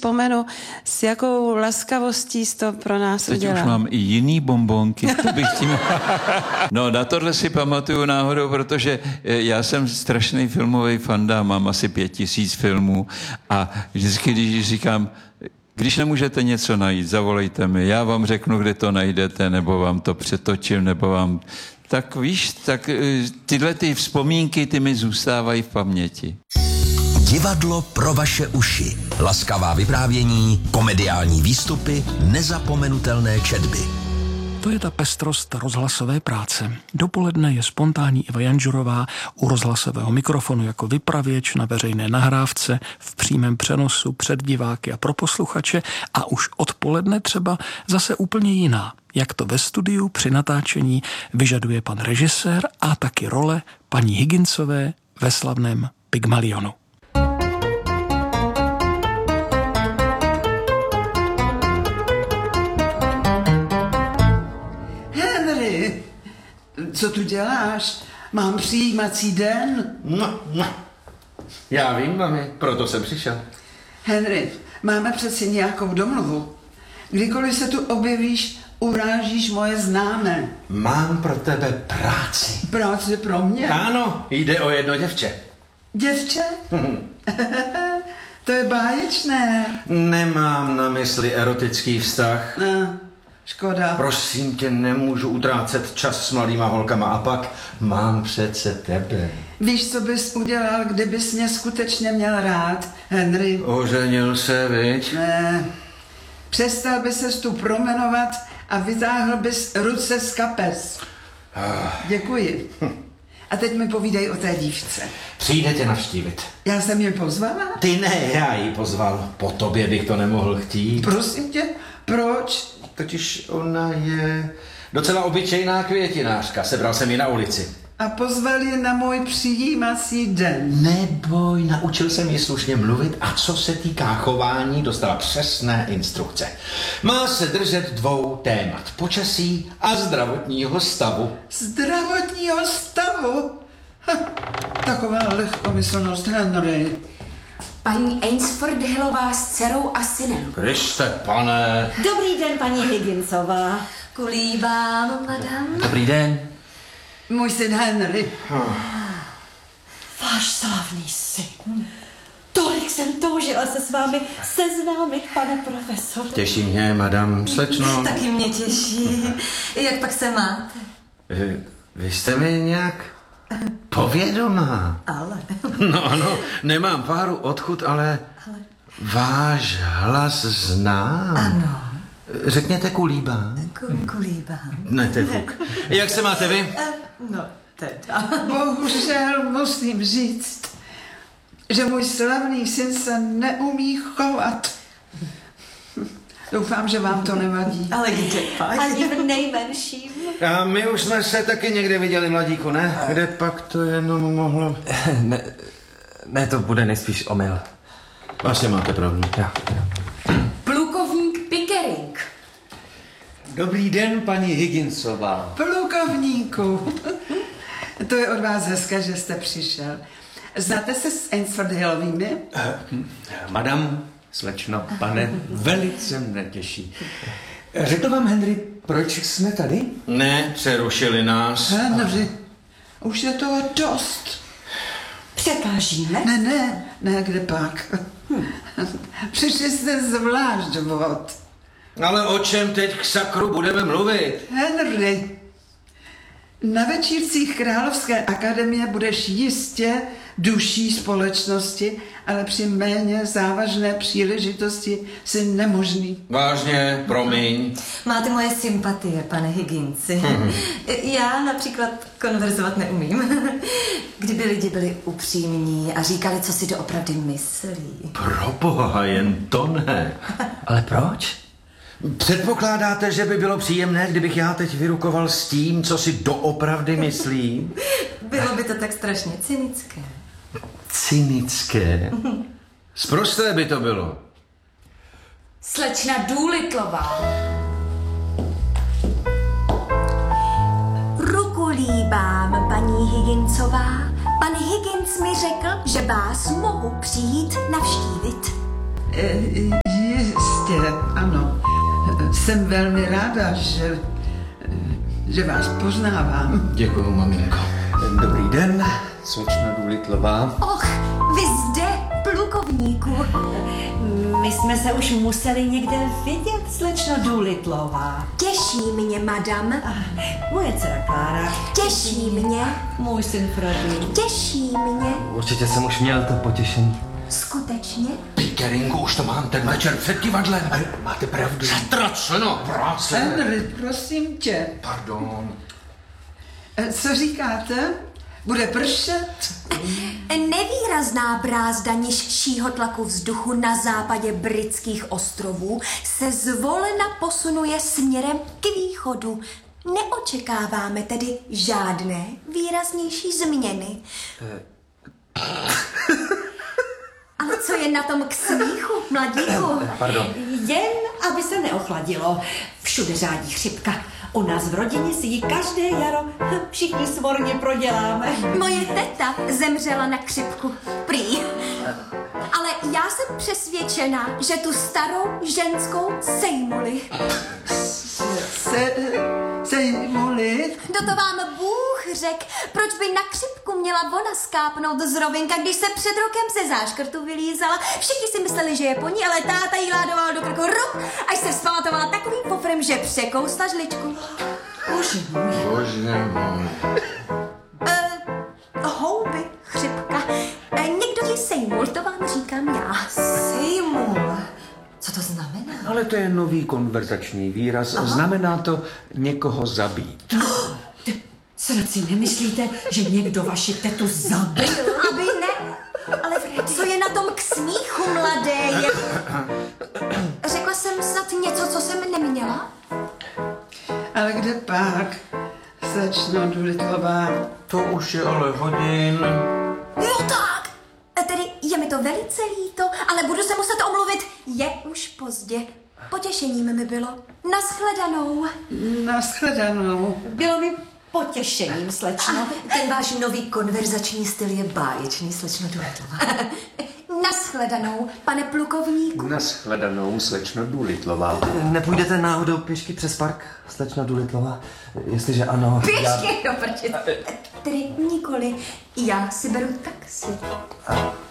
vzpomenu, s jakou laskavostí jsi to pro nás udělal. Teď už mám i jiný bonbonky, to bych tím... No, na tohle si pamatuju náhodou, protože já jsem strašný filmový fanda, mám asi 5000 filmů a vždycky, když říkám, když nemůžete něco najít, zavolejte mi, já vám řeknu, kde to najdete, nebo vám to přetočím, nebo vám... Tak víš, tak tyhle ty vzpomínky, ty mi zůstávají v paměti. Divadlo pro vaše uši. Laskavá vyprávění, komediální výstupy, nezapomenutelné četby. To je ta pestrost rozhlasové práce. Dopoledne je spontánní Eva Janžurová u rozhlasového mikrofonu jako vypravěč na veřejné nahrávce, v přímém přenosu před diváky a pro posluchače a už odpoledne třeba zase úplně jiná. Jak to ve studiu při natáčení vyžaduje pan režisér a taky role paní Higginsové ve slavném Pygmalionu. Co tu děláš? Mám přijímací den? No. Já vím, mami, proto jsem přišel. Henry, máme přeci nějakou domluvu. Kdykoliv se tu objevíš, urážíš moje známé. Mám pro tebe práci. Práci pro mě? Ano, jde o jedno děvče. Děvče? To je báječné. Nemám na mysli erotický vztah. No, škoda. Prosím tě, nemůžu utrácet čas s mladýma holkama a pak mám přece tebe. Víš, co bys udělal, kdybys mě skutečně měl rád, Henry? Oženil se, viď? Ne. Přestal by ses tu promenovat a vytáhl bys ruce z kapes. Děkuji. A teď mi povídej o té dívce. Přijde tě navštívit. Já jsem ji pozvala? Ty ne, já ji pozval. Po tobě bych to nemohl chtít. Prosím tě, proč? Totiž ona je docela obyčejná květinářka. Sebral jsem ji na ulici. A pozval ji na můj přijímací den. Neboj, naučil jsem ji slušně mluvit a co se týká chování, dostala přesné instrukce. Má se držet 2 témat. Počasí a zdravotního stavu. Zdravotního stavu? Taková lehkomyslnost, Henry. Paní Ainsford Hillová s dcerou a synem. Kriste, pane. Dobrý den, paní Higginsová. Kulíbám, madam. Dobrý den. Můj syn Henry. Váš slavný syn. Tolik jsem toužila se s vámi seznámit, pane profesor. Těší mě, madam, slečno. Taky mě těší. Jak pak se máte? Vy jste mi nějak povědomá. Ale. No ano, nemám páru odchud, ale váš hlas znám. Ano. Řekněte kulíbám. Kulíbám. Ne, to je fuk. Jak se máte vy? No, teda. Bohužel musím říct, že můj slavný syn se neumí chovat. Doufám, že vám to nevadí. Ale kde pak? Ani v nejmenším. A my už jsme se taky někde viděli, mladíku, ne? Kde pak to jenom mohlo... Ne, to bude nejspíš omyl. Vlastně máte pravdu. Já. Plukovník Pickering. Dobrý den, paní Higginsová. Plukovníku. To je od vás hezké, že jste přišel. Znáte se s Ainsford Hillovými? Madam, slečno, pane, velice mne těší. Řekl vám Henry, proč jsme tady? Ne, přerušili nás. Henry, už je toho dost. Překážíme? Ne, kde pak? Přišli jste zvlášť vod. Ale o čem teď k sakru budeme mluvit? Henry, na večírcích Královské akademie budeš jistě duší společnosti, ale při méně závažné příležitosti si nemožný. Vážně, promiň. Máte moje sympatie, pane Higginsi. Já například konverzovat neumím. Kdyby lidi byli upřímní a říkali, co si doopravdy myslí. Proboha, jen to ne. Ale proč? Předpokládáte, že by bylo příjemné, kdybych já teď vyrukoval s tím, co si doopravdy myslím? Bylo by to tak strašně cynické. Cynické? Sprosté by to bylo. Slečna Doolittlová. Ruku líbám, paní Higginsová. Pan Higgins mi řekl, že vás mohu přijít navštívit. Jsem velmi ráda, že vás poznávám. Děkuju, maminko. Dobrý den, slečno Důlitlová. Och, vy zde, plukovníku. My jsme se už museli někde vidět, slečno Důlitlová. Těší mě, madam. Moje dcera Klára. Těší mě. Můj syn Freddy. Těší mě. Určitě jsem už měl to potěšení. Skutečně? Peteringu, už to mám ten večer před divadlem. Máte pravdu. Zatraceno, práce. Henry, prosím tě. Pardon. Co říkáte? Bude pršet? Nevýrazná brázda nižšího tlaku vzduchu na západě britských ostrovů se zvolna posunuje směrem k východu. Neočekáváme tedy žádné výraznější změny. Ale co je na tom k smíchu, mladíku? Pardon. Jen, aby se neochladilo. Všude řádí chřipka. U nás v rodině si ji každé jaro všichni svorně proděláme. Moje teta zemřela na chřipku. Prý. Ale já jsem přesvědčena, že tu starou ženskou sejmuli. Sejmuli? No to vám Bůh řek, proč by na chřipku měla ona skápnout z rovinka, když se před rokem ze záškrtu vylízala. Všichni si mysleli, že je po ní, ale táta jí ládoval do krku rup, až se vzpamatovala takovým pofrem, že překousla žličku. Bože můj. Bože můj. Houby, chřipka. Někdo ti sejmul, to vám říkám já. Sejmul? Co to znamená? Ale to je nový konverzační výraz. Aha. Znamená to někoho zabít. Snad si nemyslíte, že někdo vaši tetu zabil? Aby ne. Ale co je na tom k smíchu, mladé? Řekla jsem snad něco, co jsem neměla? Ale kde pak, slečno Důlitlová? To už je ale hodin. Jo tak. Tedy je mi to velice líto, ale budu se muset omluvit. Je už pozdě. Potěšením mi bylo. Naschledanou. Naschledanou. Bylo mi potěšením, slečno. Ten váš nový konverzační styl je báječný, slečno Důlitlová. Naschledanou, pane plukovníku. Naschledanou, slečno Důlitlová. Nepůjdete náhodou pěšky přes park, slečno Důlitlová? Jestliže ano... Pěšky, do prčic. Tedy nikoli. Já si beru taxi.